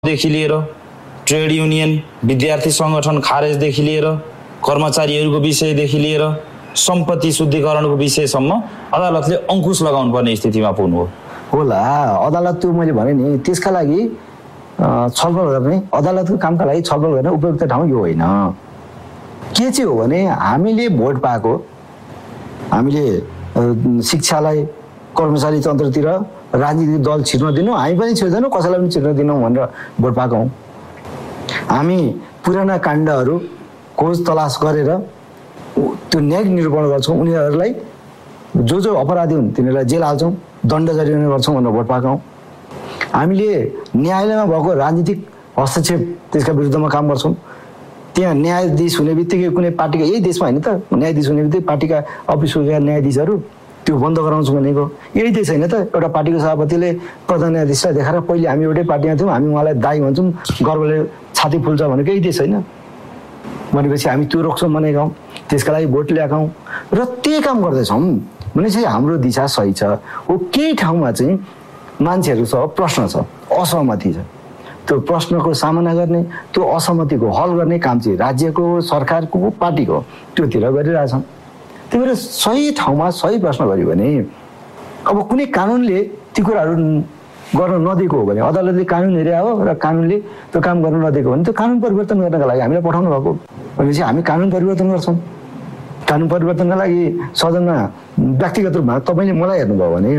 देखि लिएर trade union विद्यार्थी सङ्गठन खारेजदेखि लिएर कर्मचारीहरूको विषयदेखि लिएर सम्पत्ति शुद्धिकरणको विषयसम्म अदालतले अंकुश लगाउनु पर्ने स्थितिमा पुग्नु होला। अदालत त्यो मैले भने नि त्यसका लागि छलफल गर्ने अदालतको कामका लागि छलफल गर्ने उपयुक्त ठाउँ यो होइन। के चाहिँ हो भने हामीले भोट पाएको, हामीले शिक्षालाई कर्मचारी तन्त्रतिर राजनीतिक दल छिर्न दिनु, हामी पनि छिर्दैनौँ, कसैलाई पनि छिर्न दिनौँ भनेर भोट पाएको हौँ। हामी पुराना काण्डहरू खोज तलास गरेर त्यो न्यायिक निरूपण गर्छौँ, उनीहरूलाई जो अपराधी हुन् तिनीहरूलाई जेल हाल्छौँ, दण्ड जरिवाना गर्छौँ भनेर भोट पाएको हौँ। हामीले न्यायालयमा भएको राजनीतिक हस्तक्षेप त्यसका विरुद्धमा काम गर्छौँ। त्यहाँ न्यायाधीश हुने बित्तिकै कुनै पार्टीका, यही देशमा होइन त, न्यायाधीश हुने बित्तिकै पार्टीका अफिस गएका न्यायाधीशहरू त्यो बन्द गराउँछौँ भनेको यही देश होइन त। एउटा पार्टीको सभापतिले प्रधान न्यायाधीशलाई देखाएर पहिले हामी एउटै पार्टीमा थियौँ, हामी उहाँलाई दाइ भन्छौँ, गर्वले छाती फुल्छ भनेको यही देश होइन। भनेपछि हामी त्यो रोक्छौँ भनेका हौँ, त्यसका लागि भोट ल्याएका हौँ र त्यही काम गर्दैछौँ भने चाहिँ हाम्रो दिशा सही छ। हो केही ठाउँमा चाहिँ मान्छेहरूसँग प्रश्न छ, असहमति छ, त्यो प्रश्नको सामना गर्ने, त्यो असहमतिको हल गर्ने काम चाहिँ राज्यको, सरकारको, पार्टीको त्योतिर गरिरहेछौँ। त्यही भएर सही ठाउँमा सही प्रश्न गऱ्यो भने अब कुनै कानुनले ती कुराहरू गर्न नदिएको हो भने, अदालतले कानुन हेरे हो र कानुनले त्यो काम गर्न नदिएको हो भने त्यो कानुन परिवर्तन गर्नका लागि हामीलाई पठाउनु भएको भनेपछि हामी कानुन परिवर्तन गर्छौँ। कानुन परिवर्तनका लागि सदनमा व्यक्तिगत रूपमा तपाईँले मलाई हेर्नुभयो भने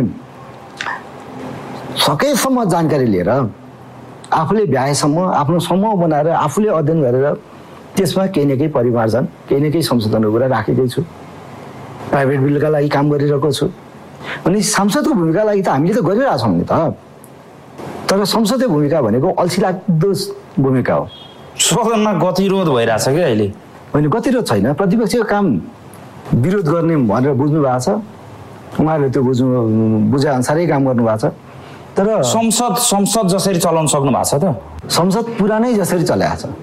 सकेसम्म जानकारी लिएर आफूले भ्याएसम्म आफ्नो समूह बनाएर आफूले अध्ययन गरेर त्यसमा केही न केही परिमार्जन, केही न केही संशोधनहरू कुरा राखेकै छु। प्राइभेट बिलका लागि काम गरिरहेको छु। अनि सांसदको भूमिका लागि त हामीले त गरिरहेछौँ नि त, तर संसदीय भूमिका भनेको अल्छिलाग्दो भूमिका हो। सदनमा गतिरोध भइरहेछ क्या अहिले? होइन, गतिरोध छैन, प्रतिपक्षको काम विरोध गर्ने भनेर बुझ्नु भएको छ, उहाँहरूले त्यो बुझे अनुसारै काम गर्नु भएको छ। तर संसद जसरी चलाउन सक्नु भएको छ त? संसद पुरानै जसरी चलाएको छ,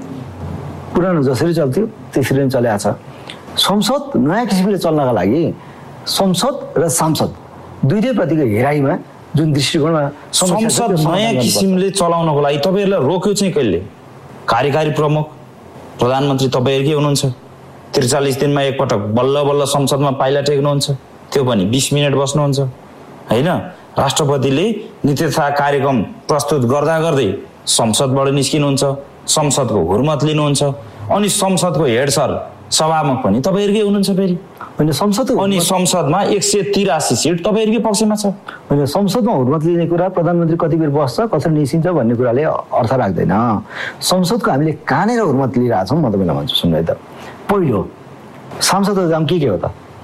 पुरानो जसरी चल्थ्यो त्यसरी नै चलाएको छ। संसद नयाँ किसिमले चल्नका लागि संसद र सांसद दुईटै प्रतिको हेराइमा जुन दृष्टिकोणमा संसद नयाँ किसिमले चलाउनको लागि तपाईँहरूलाई रोक्यो चाहिँ कहिले? कार्यकारी प्रमुख प्रधानमन्त्री तपाईँहरूकै हुनुहुन्छ, 43 दिनमा एकपटक बल्ल बल्ल संसदमा पाइला टेक्नुहुन्छ, त्यो पनि 20 मिनट बस्नुहुन्छ होइन? राष्ट्रपतिले नीति तथा कार्यक्रम प्रस्तुत गर्दा गर्दै संसदबाट निस्किनुहुन्छ, संसदको हुर्मत लिनुहुन्छ, अनि संसदको हेड सर सभामुख पनि तपाईँहरूकै हुनुहुन्छ फेरि। होइन, संसदमा 183 सिट तपाईँहरूकै पक्षमा छ। होइन, संसदमा हुर्मत लिने कुरा प्रधानमन्त्री कति बेर बस्छ, कसरी निस्किन्छ भन्ने कुराले अर्थ राख्दैन। संसदको हामीले कहाँनिर हुर्मत लिइरहेछौँ म तपाईँलाई भन्छु सुन्नु है त। पहिलो, सांसदको काम के हो त?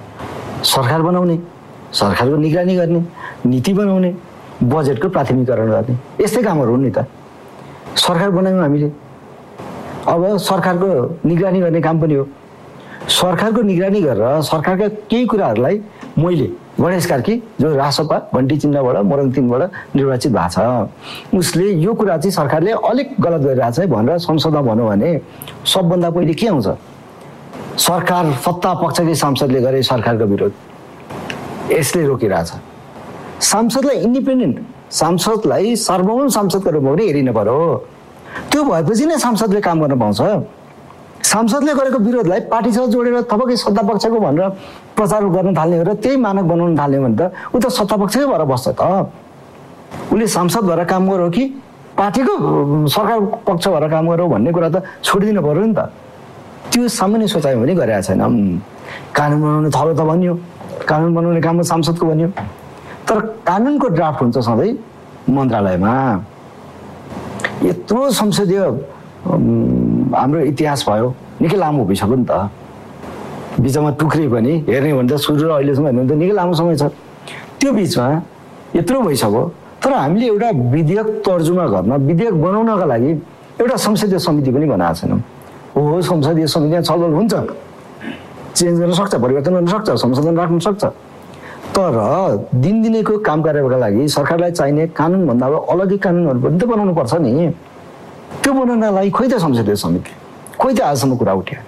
सरकार बनाउने, सरकारको निगरानी गर्ने, नीति बनाउने, बजेटको प्राथमिकरण गर्ने, यस्तै कामहरू हुन् नि त। सरकार बनायौँ हामीले, अब सरकारको निगरानी गर्ने काम पनि हो। सरकारको निगरानी गरेर सरकारका केही कुराहरूलाई मैले गणेश कार्की जो रासपा घन्टी चिन्हबाट मोरङ 3 बाट निर्वाचित भएको छ, उसले यो कुरा चाहिँ सरकारले अलिक गलत गरिरहेछ है भनेर संसदमा भनौँ भने सबभन्दा पहिले के आउँछ? सरकार सत्ता पक्षकै सांसदले गरे सरकारको विरोध, यसले रोकिरहेछ। सांसदलाई इन्डिपेन्डेन्ट, सांसदलाई सार्वभौम सांसदको रूपमा पनि हेरिनु पर्यो। त्यो भएपछि नै सांसदले काम गर्न पाउँछ। सांसदले गरेको विरोधलाई पार्टीसँग जोडेर थपकै सत्ता पक्षको भनेर प्रचार गर्न थाल्ने हो र त्यही मानक बनाउन थाल्ने भने त ऊ त सत्ता पक्षकै भएर बस्छ त। उसले सांसद भएर काम गरौँ कि पार्टीको सरकार पक्ष भएर काम गरौँ भन्ने कुरा त छोडिदिनु पर्यो नि त। त्यो सामान्य सोचाइ पनि गरेका छैन। कानुन बनाउने थलो त भनियो, कानुन बनाउने काम सांसदको भनियो, तर कानुनको ड्राफ्ट हुन्छ सधैँ मन्त्रालयमा। यत्रो संसदीय हाम्रो इतिहास भयो, निकै लामो भइसक्यो नि त। बिचमा टुक्रे पनि हेर्ने भने त सुरु र अहिलेसम्म हेर्ने भने त निकै लामो समय छ। त्यो बिचमा यत्रो भइसक्यो, तर हामीले एउटा विधेयक तर्जुमा गर्न, विधेयक बनाउनका लागि एउटा संसदीय समिति पनि बनाएको छैनौँ। हो, संसदीय समितिमा छलफल हुन्छ, चेन्ज गर्न सक्छ, परिवर्तन गर्न सक्छ, संशोधन राख्न सक्छ, तर दिनदिनैको काम कार्यका लागि सरकारलाई चाहिने कानुनभन्दा अब अलग्गै कानुनहरू पनि त बनाउनु पर्छ नि। त्यो बनाउनका लागि खोइ त संसदीय समिति, खोइ त आजसम्म कुरा उठ्यो।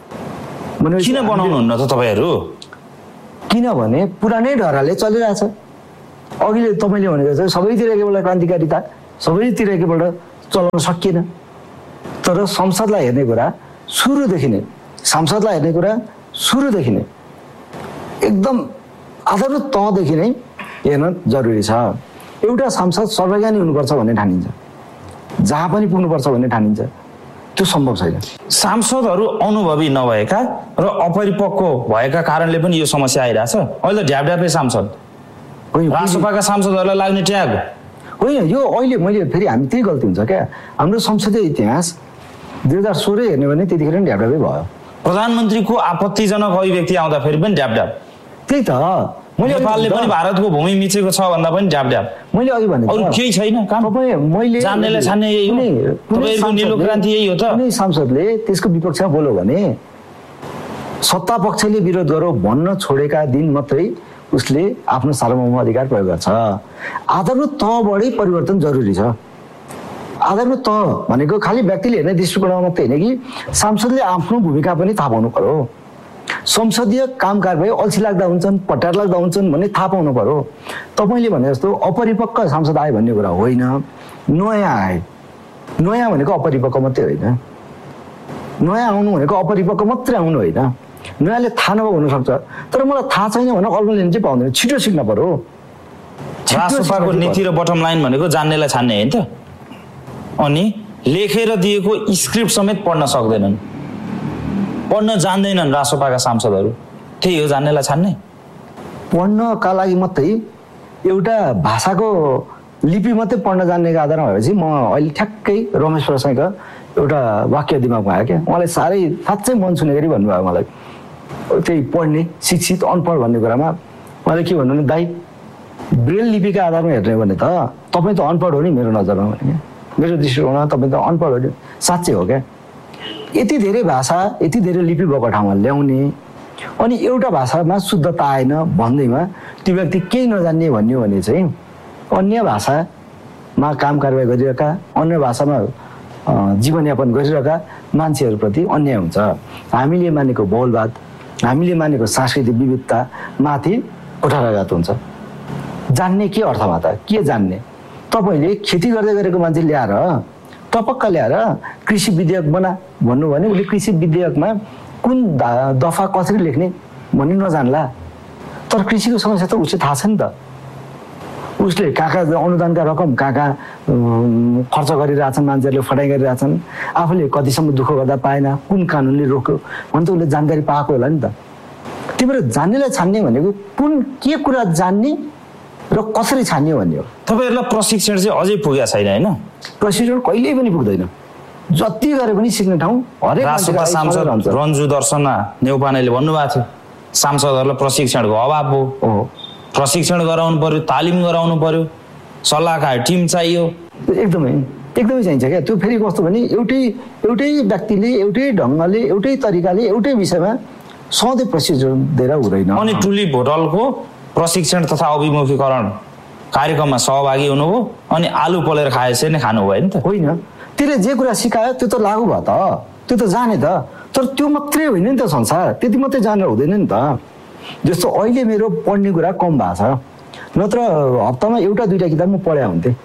किन बनाउनुहुन्न त तपाईँहरू? किनभने पुरानै ढराले चलिरहेछ। अघिले तपाईँले भनेको चाहिँ सबैतिर एकैपल्ट क्रान्तिकारिता, सबैतिर एकैपल्ट चलाउन सकिएन। तर संसदलाई हेर्ने कुरा सुरुदेखि नै सांसदलाई हेर्ने कुरा सुरुदेखि नै एकदम आधारभूत तहदेखि नै हेर्न जरुरी छ। एउटा सांसद सर्वज्ञानी हुनुपर्छ भन्ने ठानिन्छ, जहाँ पनि पुग्नुपर्छ भन्ने ठानिन्छ, त्यो सम्भव छैन। सांसदहरू अनुभवी नभएका र अपरिपक्व भएका कारणले पनि यो समस्या आइरहेछ। अहिले ढ्यापढ्यापै सांसद, रासपाका सांसदहरूलाई लाग्ने ट्याग होइन। यो अहिले मैले फेरि हामी त्यही गल्ती हुन्छ क्या, हाम्रो संसदीय इतिहास 2016 हेर्ने भने त्यतिखेर पनि ढ्यापढ्यापै भयो। प्रधानमन्त्रीको आपत्तिजनक अभिव्यक्ति आउँदाखेरि पनि ढ्यापढ्याप। त्यही त नेपालले पनि भारतको भूमि मिचेको छ भन्दा पनि ढ्यापढ्याप। मैले अघि भने अरू केही छैन काम। मैले जान्नेलाई छान्ने यही हो, तपाईँहरूको निलो क्रान्ति यही हो त। कुनै सांसदले त्यसको विपक्षमा बोल्यो भने सत्ता पक्षले विरोध गरौ भन्न छोडेका दिन मात्रै उसले आफ्नो सार्वभौम अधिकार प्रयोग गर्छ। आधारभूत तहबाटै परिवर्तन जरुरी छ। आधारभूत तह भनेको खालि व्यक्तिले हेर्ने दृष्टिकोणमा मात्रै होइन कि सांसदले आफ्नो भूमिका पनि थाहा पाउनु पर्यो। संसदीय काम कारबाही अल्छी लाग्दा हुन्छन्, पट्यार लाग्दा हुन्छन् भन्ने थाहा पाउनु पर्यो। तपाईँले भने जस्तो अपरिपक्व सांसद आए भन्ने कुरा होइन, नयाँ आए। नयाँ भनेको अपरिपक्व मात्रै होइन, नयाँ आउनु भनेको अपरिपक्व मात्रै आउनु होइन। नयाँले थाहा नभए हुनसक्छ, तर मलाई थाहा छैन भने अल्मलिन चाहिँ पाउँदैन, छिटो सिक्न पर्यो। रासपाको नीति र बटम लाइन भनेको जान्नेलाई छान्ने होइन त। अनि लेखेर दिएको स्क्रिप्ट समेत पढ्न सक्दैनन्, पढ्न जान्दैनन् रासपाका सांसदहरू। त्यही हो जान्नेलाई छान्ने। पढ्नका लागि मात्रै एउटा भाषाको लिपि मात्रै पढ्न जान्नेको आधारमा भएपछि म अहिले ठ्याक्कै रमेश प्रसाईको एउटा वाक्य दिमागमा आयो क्या। उहाँले साह्रै साँच्चै मन छुने गरी भन्नुभयो मलाई, त्यही पढ्ने शिक्षित अनपढ भन्ने कुरामा। उहाँले के भन्नु भने, दाइ ब्रेल लिपिका आधारमा हेर्ने भने त तपाईँ त अनपढ हो नि मेरो नजरमा भने, मेरो दृष्टिकोणमा तपाईँ त अनपढ हो नि। साँच्चै हो क्या। यति धेरै भाषा यति धेरै लिपि भएको ठाउँमा ल्याउने अनि एउटा भाषामा शुद्धता आएन भन्दैमा त्यो व्यक्ति केही नजान्ने भन्यो भने चाहिँ अन्य भाषामा काम कारबाही गरिरहेका, अन्य भाषामा जीवनयापन गरिरहेका मान्छेहरूप्रति अन्याय हुन्छ। हामीले मानेको बहुलवाद, हामीले मानेको सांस्कृतिक विविधता माथि उठाघात हुन्छ। जान्ने के अर्थमा त? के जान्ने? तपाईँले खेती गर्दै गरेको मान्छे ल्याएर टपक्क ल्याएर कृषि विधेयक बना भन्नु भने उसले कृषि विधेयकमा कुन दफा कसरी लेख्ने भन्ने नजान्ला। तर कृषिको समस्या त उसले थाहा छ नि त। उसले कहाँ अनुदानका रकम कहाँ खर्च गरिरहेछन्, मान्छेहरूले फटाइ गरिरहेछन्, आफूले कतिसम्म दुःख गर्दा पाएन, कुन कानुनले रोक्यो भने त उसले जानकारी पाएको होला नि त। त्यही भएर जान्नेलाई छान्ने भनेको कुन के कुरा जान्ने र कसरी छान्ने भन्ने हो। तपाईँहरूलाई प्रशिक्षण चाहिँ अझै पुगेको छैन होइन? प्रशिक्षण कहिल्यै पनि पुग्दैन। जति गरे पनि सिक्ने ठाउँ हरेक रासपा सांसद रन्जु दर्शना नेउपानेले भन्नुभएको थियो सांसदहरूलाई प्रशिक्षणको अभाव हो, प्रशिक्षण गराउनु पर्यो, तालिम गराउनु पर्यो, सल्लाहकार टिम चाहियो। एकदमै एकदमै चाहिन्छ क्या। त्यो फेरि कस्तो भने एउटै व्यक्तिले एउटै ढङ्गले एउटै तरिकाले एउटै विषयमा सधैँ प्रशिक्षण दिएर हुँदैन। अनि टुलिप होटलको प्रशिक्षण तथा अभिमुखीकरण कार्यक्रममा सहभागी हुनुभयो अनि आलु पोलेर खाएपछि नै खानुभयो नि त? होइन, त्यसले जे कुरा सिकायो त्यो त लागु भयो त, त्यो त जाने त। तर त्यो मात्रै होइन नि त संसार, त्यति मात्रै जानेर हुँदैन नि त। जस्तो अहिले मेरो पढ्ने कुरा कम भएको छ, नत्र हप्तामा एउटा दुईवटा किताब म पढ्या हुन्थेँ।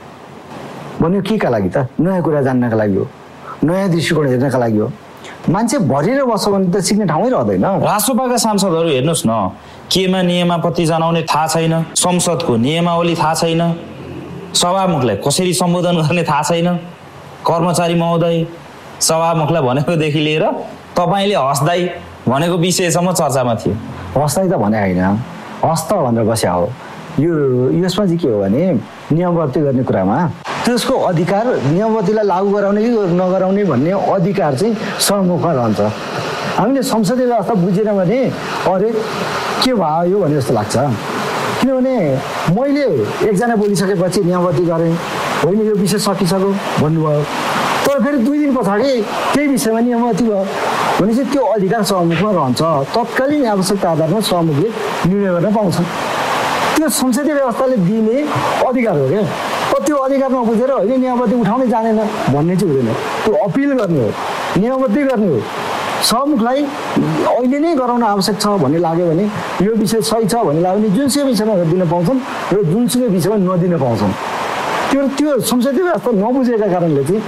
भन्यो केका लागि त? नयाँ कुरा जान्नका लागि हो, नयाँ दृष्टिकोण हेर्नका लागि हो। मान्छे भरिएर बस्छ भने त सिक्ने ठाउँै रहँदैन। रासपाका सांसदहरू हेर्नुहोस् न, केमा नियमापत्ति जनाउने थाहा छैन, संसदको नियमावली थाहा छैन, सभामुखलाई कसरी सम्बोधन गर्ने थाहा छैन, कर्मचारी महोदय सभामुखलाई भनेकोदेखि लिएर तपाईँले हस्दै भनेको विषयसम्म चर्चामा थियो। हस्दै त भने होइन, हस्त भनेर बस्या हो। यसमा चाहिँ के हो भने नियमबद्ध गर्ने कुरामा त्यसको अधिकार नियमबद्धीलाई लागू गराउने कि नगराउने भन्ने अधिकार चाहिँ सभामुखमा रहन्छ। हामीले संसदीय व्यवस्था बुझेन भने अरे के भयो भने जस्तो लाग्छ। किनभने मैले एकजना बोलिसकेपछि नियमबद्धि गरेँ, होइन यो विषय सकिसक्यो भन्नुभयो, तर फेरि 2 दिन पछाडि त्यही विषयमा नियमबद्धि भयो भने चाहिँ त्यो अधिकार सभामुखमा रहन्छ। तत्कालीन आवश्यकता आधारमा सभामुखले निर्णय गर्न पाउँछन्। त्यो संसदीय व्यवस्थाले दिने अधिकार हो क्या। त्यो अधिकार नबुझेर होइन नियमबद्धि उठाउनै जानेन भन्ने चाहिँ हुँदैन। त्यो अपिल गर्ने हो, नियमबद्धि गर्ने हो। सभामुखलाई अहिले नै गराउन आवश्यक छ भन्ने लाग्यो भने, यो विषय सही छ भन्ने लाग्यो भने जुनसुकै विषयमा दिन पाउँछन् र जुनसुकै विषयमा नदिन पाउँछन्। त्यो संसदीय व्यवस्था नबुझेका कारणले चाहिँ